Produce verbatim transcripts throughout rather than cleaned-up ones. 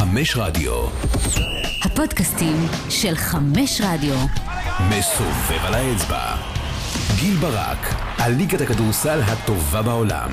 חמש רדיו. הפודקאסטים של חמש רדיו. מסובב על האצבע. גיל ברק, על ליגת הכדורסל הטובה בעולם.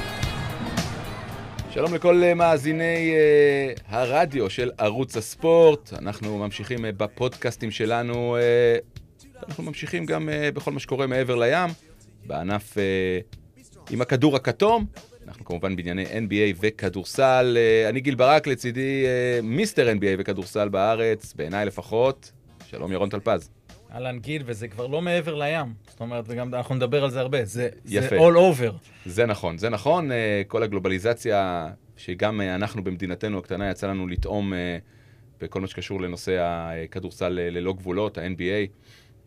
שלום לכל מאזיני uh, הרדיו של ערוץ הספורט. אנחנו ממשיכים uh, בפודקאסטים שלנו. Uh, אנחנו ממשיכים גם uh, בכל מה שקורה מעבר לים. בענף uh, עם הכדור הכתום. אנחנו כמובן בענייני אן בי איי וכדורסל. Uh, אני גיל ברק, לצידי uh, מיסטר אן בי איי וכדורסל בארץ, בעיניי לפחות. שלום ירון טלפז. אהלן גיל, וזה כבר לא מעבר לים. זאת אומרת, וגם אנחנו נדבר על זה הרבה. זה, יפה. זה all over. זה נכון, זה נכון. כל הגלובליזציה, שגם אנחנו במדינתנו הקטנה יצא לנו לטעום בכל מה שקשור לנושא הכדורסל ללא גבולות, ה-אן בי איי,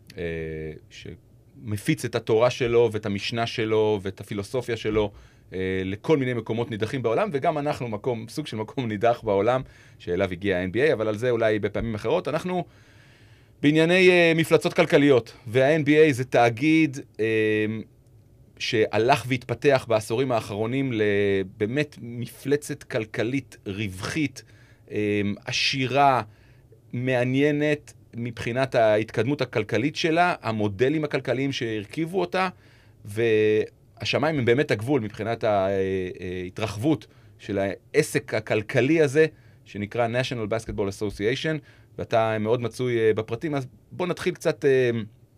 שמפיץ את התורה שלו ואת המשנה שלו ואת הפילוסופיה שלו לכל מיני מקומות נידחים בעולם, וגם אנחנו מקום, סוג של מקום נידח בעולם, שאליו הגיע ה-אן בי איי, אבל על זה אולי בפעמים אחרות. אנחנו בענייני uh, מפלצות כלכליות, וה-אן בי איי זה תאגיד uh, שהלך והתפתח בעשורים האחרונים לבאמת מפלצת כלכלית רווחית, uh, עשירה, מעניינת מבחינת ההתקדמות הכלכלית שלה, המודלים הכלכליים שהרכיבו אותה, והשמיים הם באמת הגבול מבחינת ההתרחבות של העסק הכלכלי הזה, שנקרא National Basketball Association, ואתה מאוד מצוי בפרטים, אז בוא נתחיל קצת אה,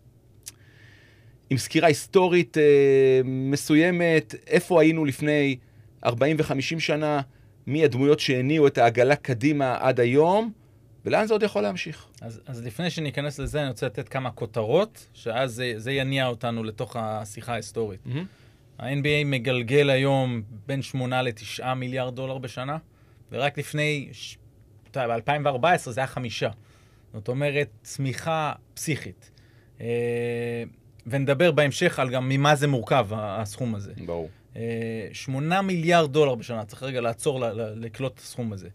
עם סקירה היסטורית אה, מסוימת, איפה היינו לפני ארבעים וחמישים שנה, מי הדמויות שהניעו את העגלה קדימה עד היום, ולאן זה עוד יכול להמשיך. אז, אז לפני שניכנס לזה, אני רוצה לתת כמה כותרות, שאז זה, זה יניע אותנו לתוך השיחה ההיסטורית. Mm-hmm. ה-אן בי איי מגלגל היום בין שמונה לתשעה מיליארד דולר בשנה, ורק לפני ב-אלפיים וארבע עשרה זה היה חמישה. זאת אומרת, צמיחה פסיכית. ונדבר בהמשך על גם ממה זה מורכב, הסכום הזה. ברור. שמונה מיליארד דולר בשנה, צריך רגע לעצור לקלוט את הסכום הזה.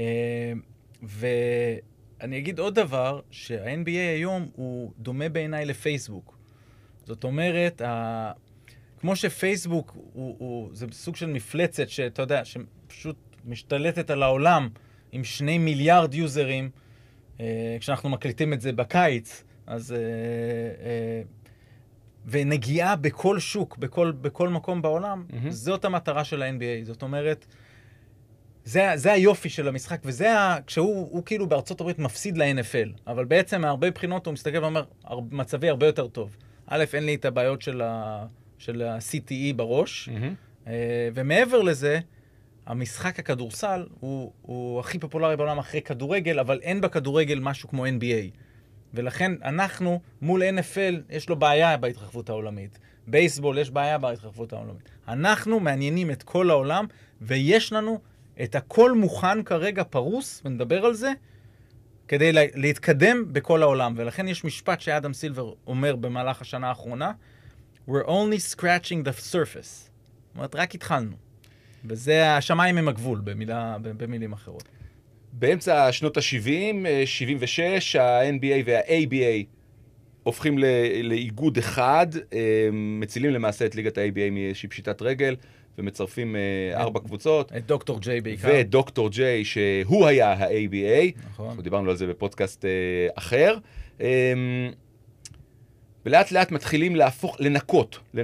ואני אגיד עוד דבר, שה-אן בי איי היום הוא דומה בעיניי לפייסבוק. זאת אומרת, ה... כמו שפייסבוק הוא, הוא, זה סוג של מפלצת שאתה יודע, שפשוט משתלטת על העולם, עם שני מיליארד יוזרים, אה, כשאנחנו מקליטים את זה בקיץ, אז... אה, אה, ונגיעה בכל שוק, בכל, בכל מקום בעולם, mm-hmm. זאת המטרה של ה-אן בי איי. זאת אומרת, זה, זה היופי של המשחק, וזה ה, כשהוא הוא כאילו בארצות הברית מפסיד ל-אן אף אל, אבל בעצם מהרבה בחינות הוא מסתכל ואומר, מצבי הרבה יותר טוב. א', אין לי את הבעיות של ה, של ה-סי טי אי בראש, mm-hmm. אה, ומעבר לזה, המשחק הכדורסל הוא, הוא הכי פופולרי בעולם אחרי כדורגל, אבל אין בכדורגל משהו כמו אן בי איי. ולכן אנחנו מול אן אף אל יש לו בעיה בהתרחבות העולמית. בייסבול יש בעיה בהתרחבות העולמית. אנחנו מעניינים את כל העולם, ויש לנו את הכל מוכן כרגע פרוס, ונדבר על זה, כדי לה, להתקדם בכל העולם. ולכן יש משפט שאדם סילבר אומר במהלך השנה האחרונה, We're only scratching the surface. זאת אומרת, רק התחלנו. וזה השמיים הם הגבול, במילה, במילים אחרות. באמצע שנות ה-שבעים, שבעים ושש, ה-אן בי איי וה-איי בי איי הופכים לאיגוד אחד, מצילים למעשה את ליגת ה-איי בי איי מאיזושהי פשיטת רגל, ומצרפים ארבע קבוצות. את דוקטור ג'יי בעיקר. ואת דוקטור ג'יי, שהוא היה ה-איי בי איי. נכון. אנחנו דיברנו על זה בפודקאסט אחר. ולאט לאט מתחילים להפוך, לנקות,